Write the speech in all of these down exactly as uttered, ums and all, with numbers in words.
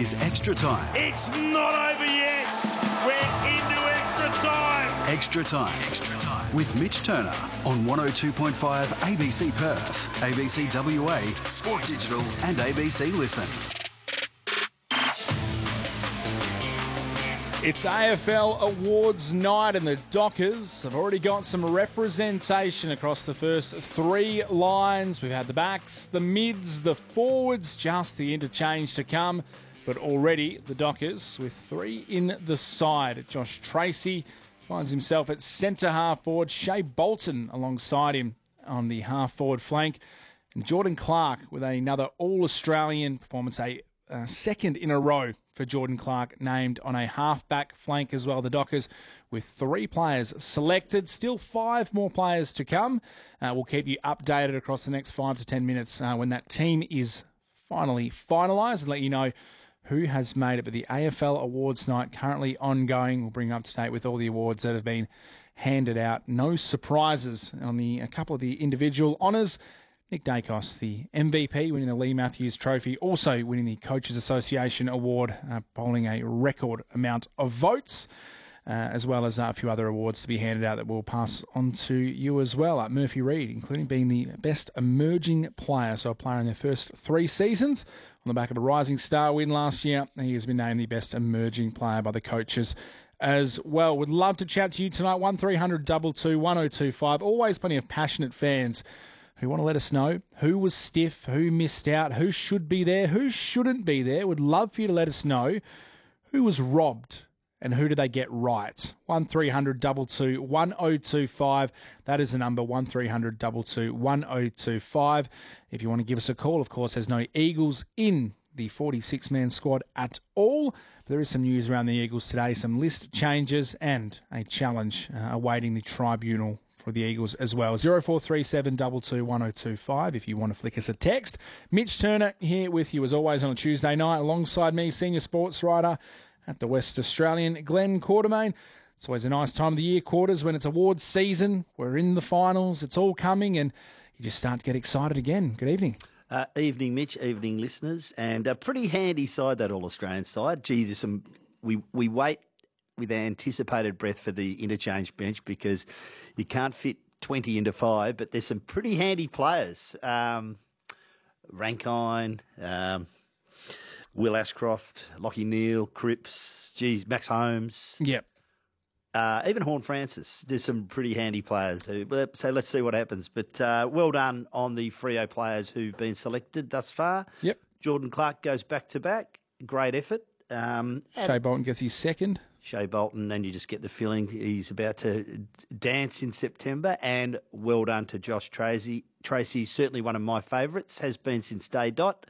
is Extra Time. It's not over yet. We're into extra time. Extra Time. Extra Time. With Mitch Turner on one oh two point five A B C Perth, A B C W A, Sport Digital and A B C Listen. It's A F L Awards night and the Dockers have already got some representation across the first three lines. We've had the backs, the mids, the forwards, just the interchange to come. But already the Dockers with three in the side. Josh Tracy finds himself at centre half forward. Shea Bolton alongside him on the half forward flank. And Jordan Clark with another All-Australian performance, a uh, second in a row for Jordan Clark, named on a half-back flank as well. The Dockers with three players selected. Still five more players to come. Uh, we'll keep you updated across the next five to ten minutes uh, when that team is finally finalised and let you know who has made it. But the A F L Awards night currently ongoing. We'll bring you up to date with all the awards that have been handed out. No surprises on the a couple of the individual honours. Nick Dacos, the M V P, winning the Lee Matthews Trophy, also winning the Coaches Association Award, uh, polling a record amount of votes, uh, as well as uh, a few other awards to be handed out that we'll pass on to you as well. Uh, Murphy Reid, including being the best emerging player, so a player in their first three seasons. On the back of a Rising Star win last year, he has been named the best emerging player by the coaches as well. Would love to chat to you tonight, one three hundred two two one oh two five. Always plenty of passionate fans who want to let us know who was stiff, who missed out, who should be there, who shouldn't be there. Would love for you to let us know who was robbed and who did they get right. one three hundred two two one oh two five. That is the number, one three hundred two two one oh two five. If you want to give us a call, of course, there's no Eagles in the forty-six man squad at all. But there is some news around the Eagles today, some list changes and a challenge uh, awaiting the tribunal for the Eagles as well. zero four three seven two two one oh two five if you want to flick us a text. Mitch Turner here with you as always on a Tuesday night alongside me, senior sports writer at the West Australian, Glenn Quartermain. It's always a nice time of the year, quarters, when it's awards season. We're in the finals. It's all coming and you just start to get excited again. Good evening. Uh, evening, Mitch. Evening, listeners. And a pretty handy side, that All-Australian side. Gee, there's some, we, we wait with anticipated breath for the interchange bench because you can't fit twenty into five, but there's some pretty handy players. Um, Rankine, um, Will Ashcroft, Lachie Neale, Cripps, geez, Max Holmes. Yep. Uh, even Horn Francis. There's some pretty handy players. Who, so let's see what happens. But uh, well done on the Freo players who've been selected thus far. Yep. Jordan Clark goes back to back. Great effort. Um, Shea Bolton gets his second. Shea Bolton, and you just get the feeling he's about to dance in September. And well done to Josh Tracy. Tracy, certainly one of my favourites, has been since day dot.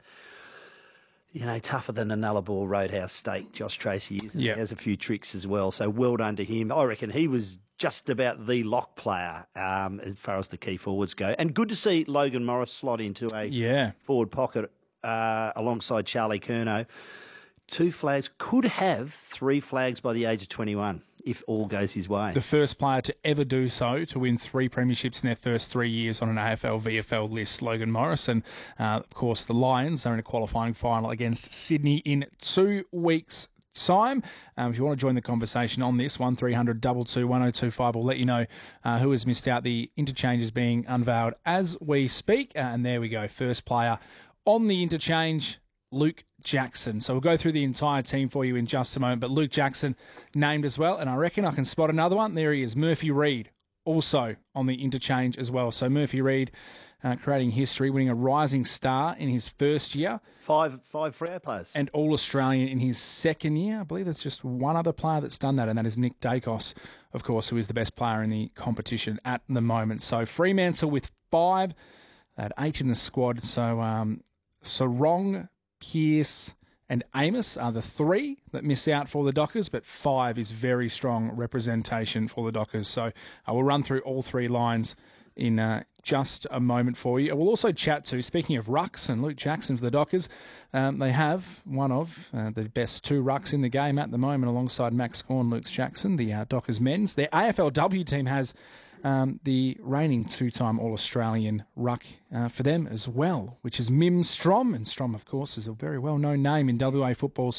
You know, tougher than a Nullarbor Roadhouse steak, Josh Tracy is. Yeah. He has a few tricks as well. So well done to him. I reckon he was just about the lock player um, as far as the key forwards go. And good to see Logan Morris slot into a Yeah. forward pocket uh, alongside Charlie Curnow. Two flags, could have three flags by the age of twenty-one if all goes his way. The first player to ever do so, to win three premierships in their first three years on an A F L V F L list, Logan Morris. And, uh, of course, the Lions are in a qualifying final against Sydney in two weeks' time. Um, if you want to join the conversation on this, one three hundred two two one oh two five will let you know uh, who has missed out. The interchange is being unveiled as we speak. Uh, and there we go. First player on the interchange, Luke Jackson. So we'll go through the entire team for you in just a moment, but Luke Jackson named as well, and I reckon I can spot another one. There he is, Murphy Reid, also on the interchange as well. So Murphy Reid uh, creating history, winning a Rising Star in his first year. Five five Freo players. And All-Australian in his second year. I believe there's just one other player that's done that, and that is Nick Dacos, of course, who is the best player in the competition at the moment. So Fremantle with five, they had eight in the squad. So um, Sarong, Pearce and Amos are the three that miss out for the Dockers, but five is very strong representation for the Dockers. So I will run through all three lines in uh, just a moment for you. We'll also chat to, speaking of rucks and Luke Jackson for the Dockers, um, they have one of uh, the best two rucks in the game at the moment alongside Max Gawn and Luke Jackson, the uh, Dockers men's. Their A F L W team has Um, the reigning two-time All-Australian ruck uh, for them as well, which is Mim Strom. And Strom, of course, is a very well-known name in W A football's